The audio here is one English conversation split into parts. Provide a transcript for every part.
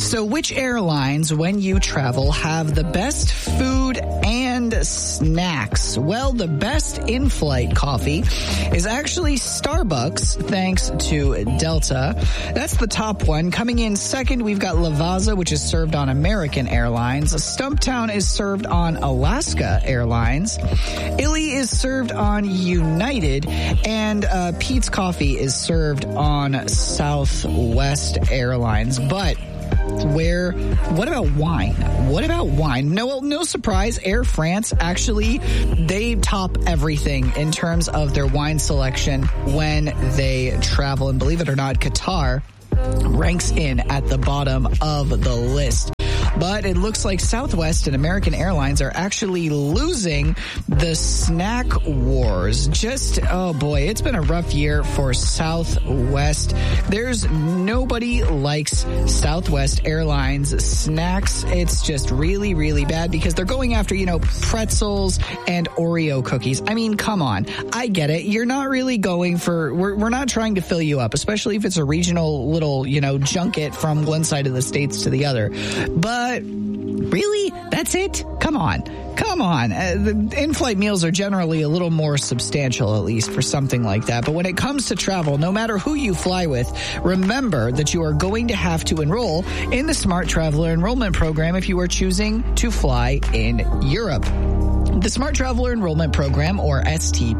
So which airlines, when you travel, have the best food and snacks? Well, the best in-flight coffee is actually Starbucks, thanks to Delta. That's the top one. Coming in second, we've got Lavazza, which is served on American Airlines. Stumptown is served on Alaska Airlines. Illy is served on United. And Pete's Coffee is served on Southwest Airlines. But what about wine? No surprise. Air France, actually, they top everything in terms of their wine selection when they travel. And believe it or not, Qatar ranks in at the bottom of the list. But it looks like Southwest and American Airlines are actually losing the snack wars. Oh boy, it's been a rough year for Southwest. There's nobody likes Southwest Airlines snacks. It's just really, really bad because they're going after, pretzels and Oreo cookies. I mean, come on. I get it. You're not really going for, we're not trying to fill you up, especially if it's a regional little, junket from one side of the states to the other. But really? That's it? Come on. The in-flight meals are generally a little more substantial, at least for something like that. But when it comes to travel, no matter who you fly with, remember that you are going to have to enroll in the Smart Traveler Enrollment Program if you are choosing to fly in Europe. The Smart Traveler Enrollment Program, or STEP,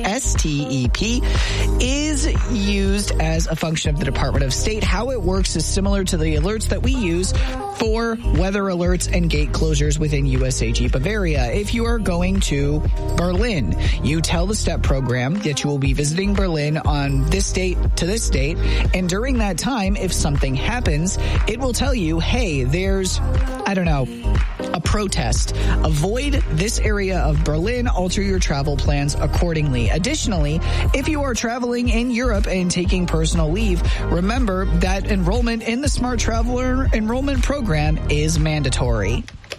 is used as a function of the Department of State. How it works is similar to the alerts that we use for weather alerts and gate closures within USAG Bavaria. If you are going to Berlin, you tell the STEP program that you will be visiting Berlin on this date to this date, and during that time, if something happens, it will tell you, hey, there's, a protest. Avoid this area of Berlin. Alter your travel plans accordingly. Additionally, if you are traveling in Europe and taking personal leave, remember that enrollment in the Smart Traveler Enrollment Program is mandatory.